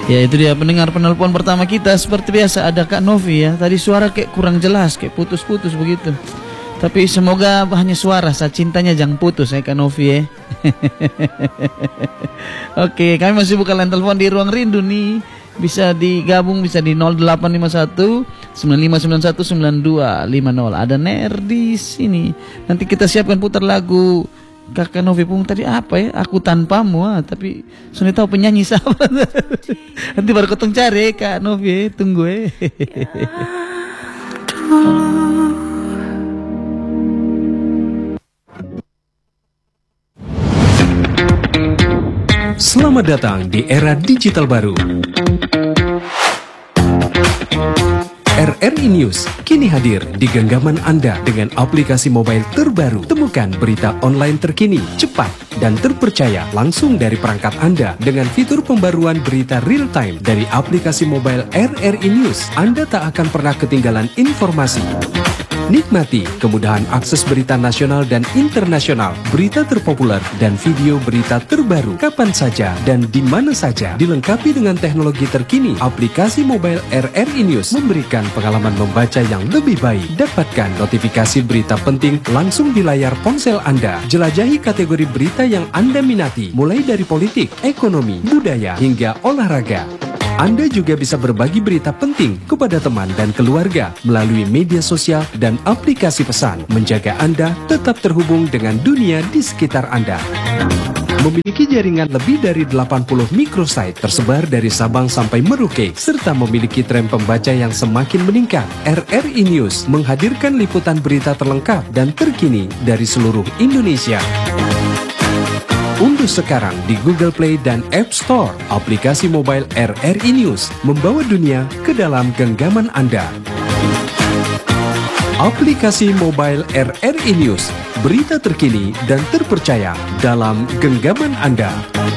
Ya itu dia pendengar penelpon pertama kita. Seperti biasa ada Kak Novi ya. Tadi suara kayak kurang jelas, kayak putus-putus begitu. Tapi semoga hanya suara, saat cintanya jangan putus ya Kak Novi ya. Oke, kami masih buka line telepon di Ruang Rindu nih. Bisa digabung, bisa di 0851 9591 9250. Ada Ner di sini. Nanti kita siapkan putar lagu Kakak Novi Pung tadi apa ya? Aku tanpamu, tapi Suni tahu penyanyi siapa. Nanti baru ketemu cari Kak Novi, tunggu Selamat datang di era digital baru. RRI News kini hadir di genggaman Anda dengan aplikasi mobile terbaru. Temukan berita online terkini, cepat, dan terpercaya langsung dari perangkat Anda dengan fitur pembaruan berita real time dari aplikasi mobile RRI News. Anda tak akan pernah ketinggalan informasi. Nikmati kemudahan akses berita nasional dan internasional, berita terpopuler, dan video berita terbaru kapan saja dan di mana saja. Dilengkapi dengan teknologi terkini, aplikasi mobile RRI News memberikan pengalaman membaca yang lebih baik. Dapatkan notifikasi berita penting langsung di layar ponsel Anda. Jelajahi kategori berita yang Anda minati, mulai dari politik, ekonomi, budaya, hingga olahraga. Anda juga bisa berbagi berita penting kepada teman dan keluarga melalui media sosial dan aplikasi pesan, menjaga Anda tetap terhubung dengan dunia di sekitar Anda. Memiliki jaringan lebih dari 80 microsite tersebar dari Sabang sampai Merauke, serta memiliki tren pembaca yang semakin meningkat. RRI News menghadirkan liputan berita terlengkap dan terkini dari seluruh Indonesia. Unduh sekarang di Google Play dan App Store aplikasi mobile RRI News, membawa dunia ke dalam genggaman Anda. Aplikasi mobile RRI News, berita terkini dan terpercaya dalam genggaman Anda.